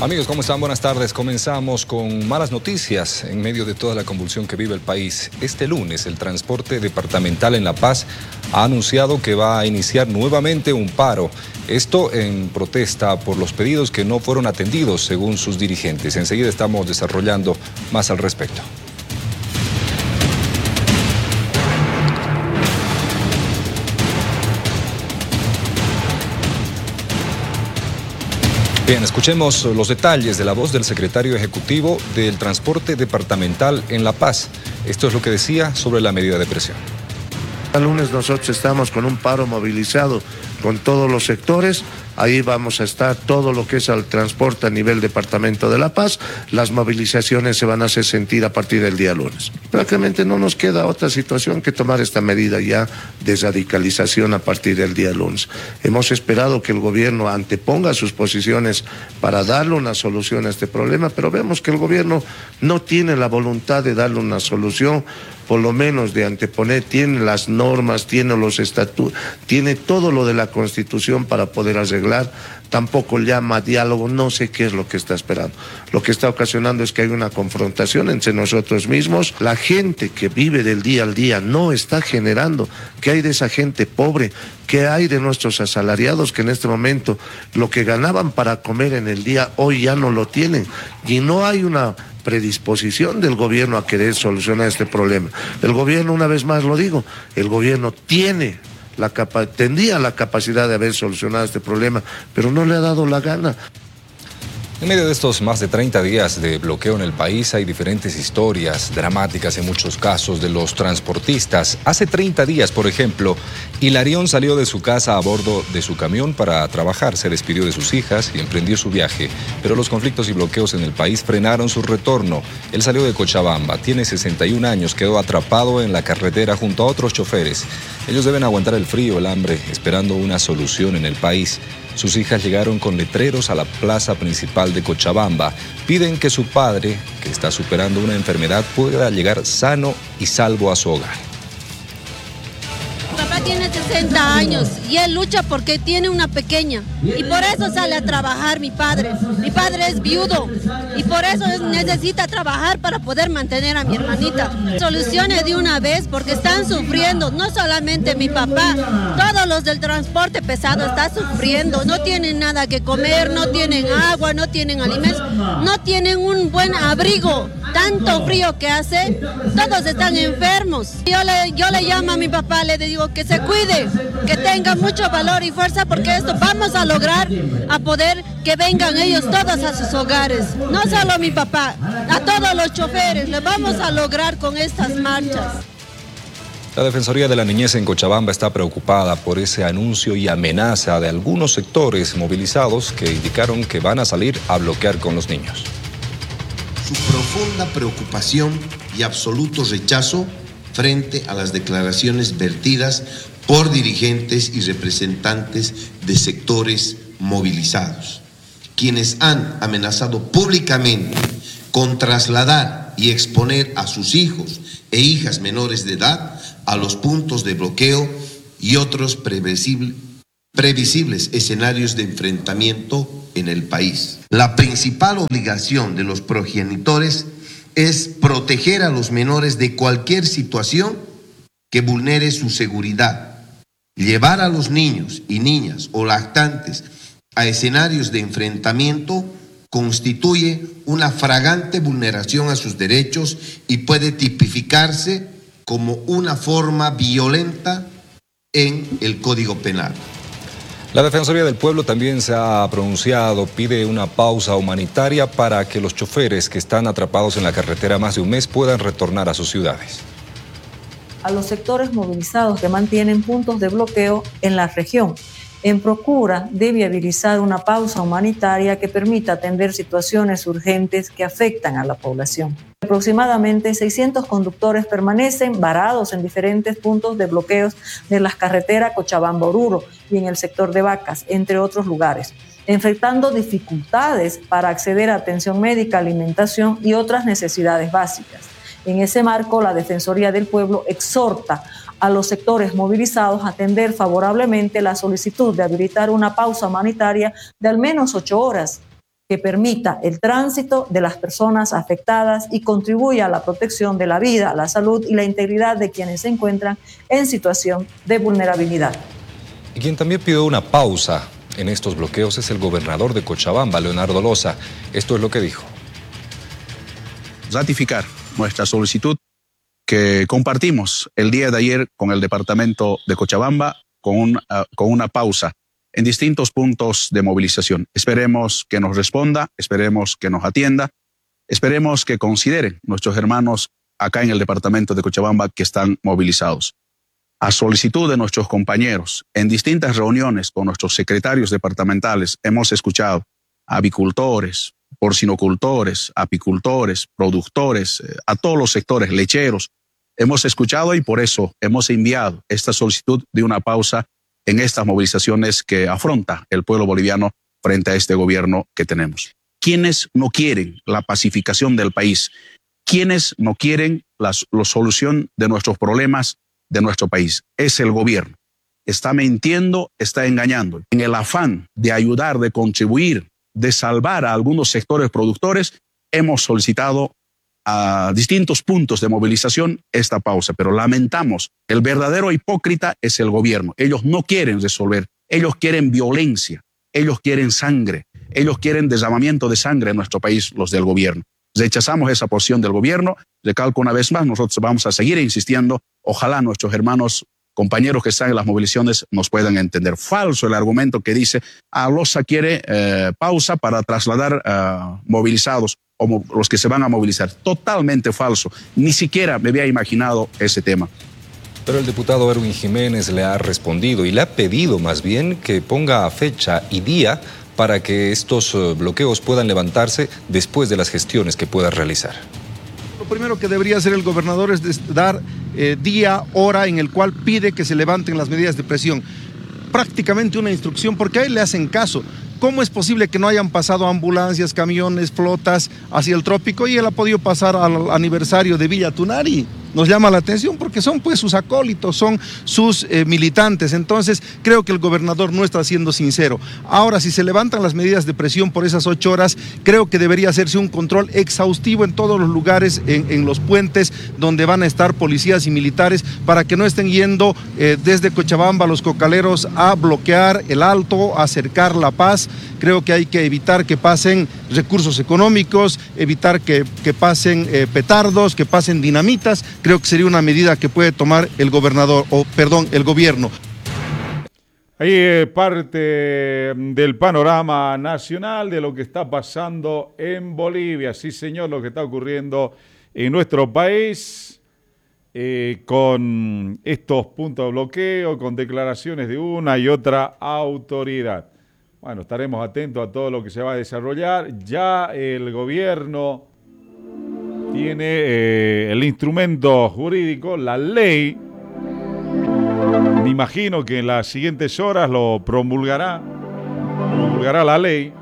Amigos, ¿cómo están? Buenas tardes. Comenzamos con malas noticias en medio de toda la convulsión que vive el país. Este lunes, el transporte departamental en La Paz ha anunciado que va a iniciar nuevamente un paro. Esto en protesta por los pedidos que no fueron atendidos, según sus dirigentes. Enseguida estamos desarrollando más al respecto. Bien, escuchemos los detalles de la voz del secretario ejecutivo del transporte departamental en La Paz. Esto es lo que decía sobre la medida de presión. El lunes nosotros estamos con un paro movilizado con todos los sectores. Ahí vamos a estar todo lo que es el transporte a nivel departamento de La Paz. Las movilizaciones se van a hacer sentir a partir del día lunes. Prácticamente no nos queda otra situación que tomar esta medida ya de radicalización a partir del día lunes. Hemos esperado que el gobierno anteponga sus posiciones para darle una solución a este problema, pero vemos que el gobierno no tiene la voluntad de darle una solución, por lo menos de anteponer, tiene las normas, tiene los estatutos, tiene todo lo de la Constitución para poder arreglar, tampoco llama a diálogo, no sé qué es lo que está esperando. Lo que está ocasionando es que hay una confrontación entre nosotros mismos. La gente que vive del día al día no está generando. ¿Qué hay de esa gente pobre? ¿Qué hay de nuestros asalariados que en este momento lo que ganaban para comer en el día hoy ya no lo tienen? Y no hay una predisposición del gobierno a querer solucionar este problema. El gobierno, una vez más lo digo, el gobierno tendría la capacidad de haber solucionado este problema, pero no le ha dado la gana. En medio de estos más de 30 días de bloqueo en el país hay diferentes historias dramáticas en muchos casos de los transportistas. Hace 30 días, por ejemplo, Hilarión salió de su casa a bordo de su camión para trabajar, se despidió de sus hijas y emprendió su viaje. Pero los conflictos y bloqueos en el país frenaron su retorno. Él salió de Cochabamba, tiene 61 años, quedó atrapado en la carretera junto a otros choferes. Ellos deben aguantar el frío, el hambre, esperando una solución en el país. Sus hijas llegaron con letreros a la plaza principal de Cochabamba. Piden que su padre, que está superando una enfermedad, pueda llegar sano y salvo a su hogar. Mi papá tiene 60 años y él lucha porque tiene una pequeña y por eso sale a trabajar mi padre. Mi padre es viudo y por eso necesita trabajar para poder mantener a mi hermanita. Solucione de una vez porque están sufriendo, no solamente mi papá, todos los del transporte pesado están sufriendo, no tienen nada que comer, no tienen agua, no tienen alimentos, no tienen un buen abrigo. Tanto frío que hace, todos están enfermos. Yo le llamo a mi papá, le digo que se cuide, que tenga mucho valor y fuerza porque esto vamos a lograr a poder que vengan ellos todos a sus hogares. No solo a mi papá, a todos los choferes, lo vamos a lograr con estas marchas. La Defensoría de la Niñez en Cochabamba está preocupada por ese anuncio y amenaza de algunos sectores movilizados que indicaron que van a salir a bloquear con los niños. Su profunda preocupación y absoluto rechazo frente a las declaraciones vertidas por dirigentes y representantes de sectores movilizados, quienes han amenazado públicamente con trasladar y exponer a sus hijos e hijas menores de edad a los puntos de bloqueo y otros previsibles escenarios de enfrentamiento en el país. La principal obligación de los progenitores es proteger a los menores de cualquier situación que vulnere su seguridad. Llevar a los niños y niñas o lactantes a escenarios de enfrentamiento constituye una flagrante vulneración a sus derechos y puede tipificarse como una forma violenta en el Código Penal. La Defensoría del Pueblo también se ha pronunciado, pide una pausa humanitaria para que los choferes que están atrapados en la carretera más de un mes puedan retornar a sus ciudades. A los sectores movilizados que mantienen puntos de bloqueo en la región, en procura de viabilizar una pausa humanitaria que permita atender situaciones urgentes que afectan a la población. Aproximadamente 600 conductores permanecen varados en diferentes puntos de bloqueos de las carreteras Cochabamba-Oruro y en el sector de Vacas, entre otros lugares, enfrentando dificultades para acceder a atención médica, alimentación y otras necesidades básicas. En ese marco, la Defensoría del Pueblo exhorta a los sectores movilizados a atender favorablemente la solicitud de habilitar una pausa humanitaria de al menos 8 horas que permita el tránsito de las personas afectadas y contribuya a la protección de la vida, la salud y la integridad de quienes se encuentran en situación de vulnerabilidad. Y quien también pidió una pausa en estos bloqueos es el gobernador de Cochabamba, Leonardo Loza. Esto es lo que dijo. Ratificar nuestra solicitud que compartimos el día de ayer con el departamento de Cochabamba con una pausa en distintos puntos de movilización. Esperemos que nos responda, esperemos que nos atienda, esperemos que consideren nuestros hermanos acá en el departamento de Cochabamba que están movilizados. A solicitud de nuestros compañeros, en distintas reuniones con nuestros secretarios departamentales, hemos escuchado a avicultores, porcinocultores, apicultores, productores, a todos los sectores, lecheros. Hemos escuchado y por eso hemos enviado esta solicitud de una pausa en estas movilizaciones que afronta el pueblo boliviano frente a este gobierno que tenemos. ¿Quiénes no quieren la pacificación del país? ¿Quiénes no quieren la solución de nuestros problemas de nuestro país? Es el gobierno. Está mintiendo, está engañando. En el afán de ayudar, de contribuir, de salvar a algunos sectores productores, hemos solicitado a distintos puntos de movilización esta pausa, pero lamentamos, el verdadero hipócrita es el gobierno. Ellos no quieren resolver, ellos quieren violencia, ellos quieren sangre, ellos quieren derramamiento de sangre en nuestro país, los del gobierno. Rechazamos esa posición del gobierno. Recalco una vez más, nosotros vamos a seguir insistiendo. Ojalá nuestros hermanos, compañeros que están en las movilizaciones nos puedan entender. Falso el argumento que dice, Loza quiere pausa para trasladar movilizados o los que se van a movilizar. Totalmente falso. Ni siquiera me había imaginado ese tema. Pero el diputado Erwin Jiménez le ha respondido y le ha pedido más bien que ponga fecha y día para que estos bloqueos puedan levantarse después de las gestiones que pueda realizar. Lo primero que debería hacer el gobernador es dar día, hora en el cual pide que se levanten las medidas de presión. Prácticamente una instrucción, porque a él le hacen caso. ¿Cómo es posible que no hayan pasado ambulancias, camiones, flotas hacia el trópico y él ha podido pasar al aniversario de Villa Tunari? Nos llama la atención porque son pues sus acólitos, son sus militantes. Entonces creo que el gobernador no está siendo sincero. Ahora, si se levantan las medidas de presión por esas 8 horas, creo que debería hacerse un control exhaustivo en todos los lugares, en los puentes donde van a estar policías y militares, para que no estén yendo desde Cochabamba los cocaleros a bloquear el Alto, a acercar La Paz. Creo que hay que evitar que pasen recursos económicos, evitar que pasen petardos, que pasen dinamitas. Creo que sería una medida que puede tomar el gobierno. Ahí parte del panorama nacional de lo que está pasando en Bolivia. Sí, señor, lo que está ocurriendo en nuestro país con estos puntos de bloqueo, con declaraciones de una y otra autoridad. Bueno, estaremos atentos a todo lo que se va a desarrollar. Ya el gobierno tiene el instrumento jurídico, la ley. Me imagino que en las siguientes horas lo promulgará la ley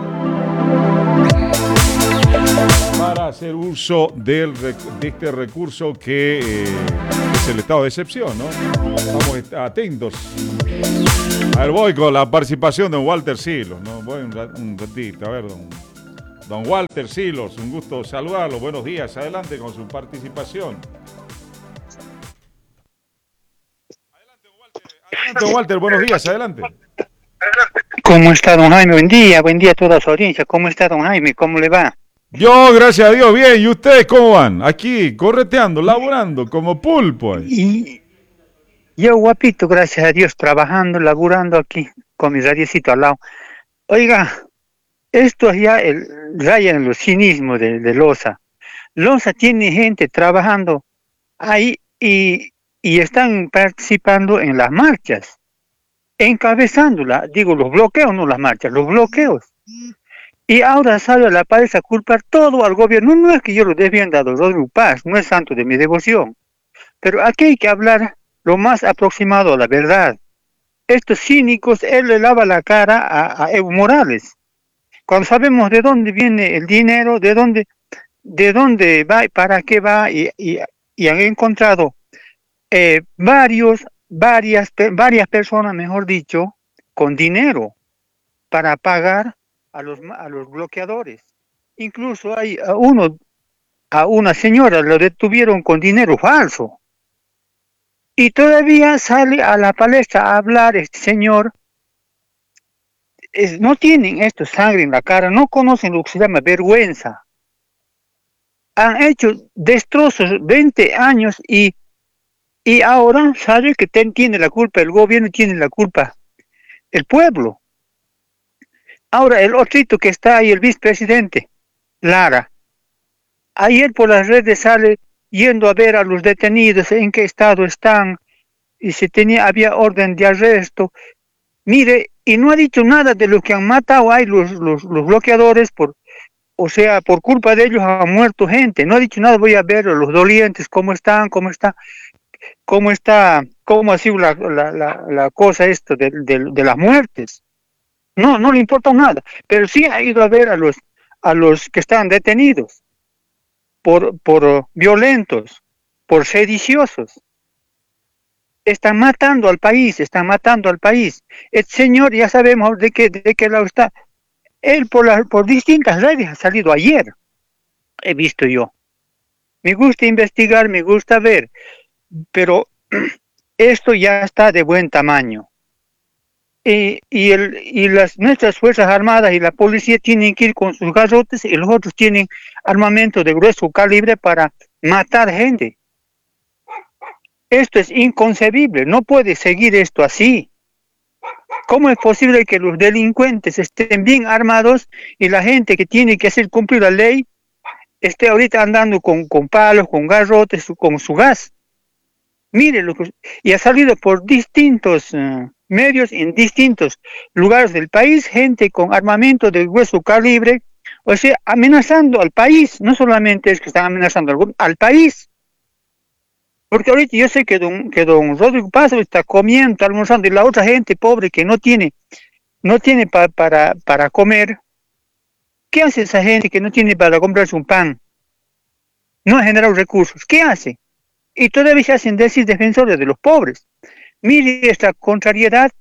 para hacer uso de este recurso que es el estado de excepción, ¿no? Estamos atentos. A ver, voy con la participación de don Walter Silos, ¿no? Voy un ratito, a ver, don Walter Silos, un gusto saludarlo. Buenos días, adelante con su participación. Adelante, don Walter, buenos días, adelante. ¿Cómo está, don Jaime? Buen día a toda su audiencia. ¿Cómo está, don Jaime? ¿Cómo le va? Yo, gracias a Dios, bien. ¿Y ustedes cómo van? Aquí, correteando, laburando, como pulpo. Y yo, guapito, gracias a Dios, trabajando, laburando aquí, con mi radiecito al lado. Oiga, esto es ya raya en el cinismo de Loza. Loza tiene gente trabajando ahí y están participando en las marchas, encabezándola, digo, los bloqueos, no las marchas, los bloqueos. Y ahora sale a la paz a culpar todo al gobierno. No es que yo lo defienda a Rodrigo Paz, no es santo de mi devoción, pero aquí hay que hablar lo más aproximado a la verdad. Estos cínicos, él le lava la cara a Evo Morales. Cuando sabemos de dónde viene el dinero, de dónde va y para qué va, y han encontrado varias personas, mejor dicho, con dinero para pagar a los bloqueadores. Incluso hay a una señora lo detuvieron con dinero falso. Y todavía sale a la palestra a hablar este señor. No tienen esto sangre en la cara, no conocen lo que se llama vergüenza. Han hecho destrozos 20 años y ahora sabe que tiene la culpa el gobierno, tiene la culpa el pueblo. Ahora el otrito que está ahí, el vicepresidente, Lara, ayer por las redes sale yendo a ver a los detenidos, en qué estado están, y había orden de arresto. Mire, y no ha dicho nada de lo que han matado ahí los bloqueadores, por culpa de ellos ha muerto gente. No ha dicho nada, voy a ver a los dolientes, cómo ha sido la cosa esto de las muertes. No le importa nada, pero sí ha ido a ver a los que están detenidos por violentos, por sediciosos. Están matando al país. El señor ya sabemos de qué lado está. Él por distintas redes ha salido ayer. He visto yo. Me gusta investigar, me gusta ver, pero esto ya está de buen tamaño. Y nuestras Fuerzas Armadas y la policía tienen que ir con sus garrotes y los otros tienen armamento de grueso calibre para matar gente. Esto es inconcebible, no puede seguir esto así. ¿Cómo es posible que los delincuentes estén bien armados y la gente que tiene que hacer cumplir la ley esté ahorita andando con palos, con garrotes, con su gas? Mire, y ha salido por distintos medios en distintos lugares del país, gente con armamento de grueso calibre, o sea, amenazando al país. No solamente es que están amenazando al país. Porque ahorita yo sé que don Rodrigo Paz está comiendo, almorzando, y la otra gente pobre que no tiene para comer. ¿Qué hace esa gente que no tiene para comprarse un pan? No ha generado recursos. ¿Qué hace? Y todavía se hacen decir defensores de los pobres. Mire esta contrariedad.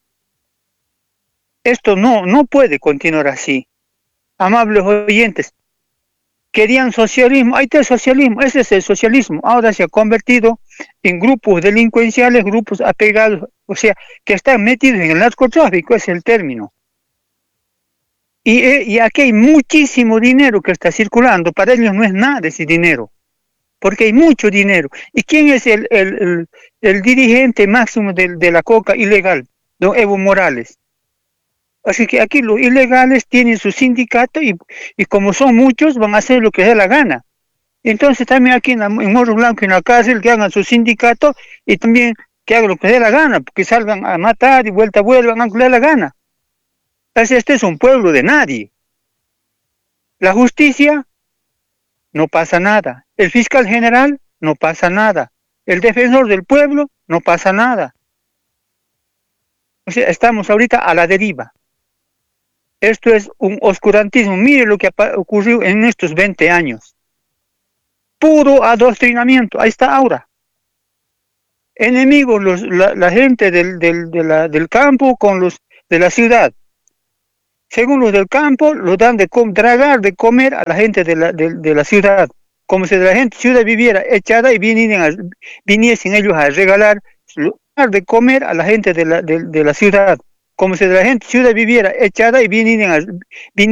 Esto no puede continuar así. Amables oyentes, querían socialismo, ahí está el socialismo, ese es el socialismo. Ahora se ha convertido en grupos delincuenciales, grupos apegados, o sea, que están metidos en el narcotráfico, es el término. Y aquí hay muchísimo dinero que está circulando, para ellos no es nada ese dinero, porque hay mucho dinero. ¿Y quién es el dirigente máximo de la coca ilegal? Don Evo Morales. Así que aquí los ilegales tienen su sindicato y como son muchos van a hacer lo que dé la gana. Entonces también aquí en Morro Blanco, en la cárcel, que hagan su sindicato y también que hagan lo que dé la gana, porque salgan a matar y vuelvan a lo que dé la gana. Entonces este es un pueblo de nadie. La justicia, no pasa nada. El fiscal general, no pasa nada. El defensor del pueblo, no pasa nada. O sea, estamos ahorita a la deriva. Esto es un oscurantismo. Mire lo que ha ocurrido en estos 20 años. Puro adoctrinamiento. Ahí está ahora. Enemigos la gente del campo con los de la ciudad. Según los del campo, los dan de comer a la gente de la ciudad. Como si la gente ciudad viviera echada y viniesen ellos a regalar de comer a la gente de la ciudad. Como si la gente ciudad viviera echada y viniesen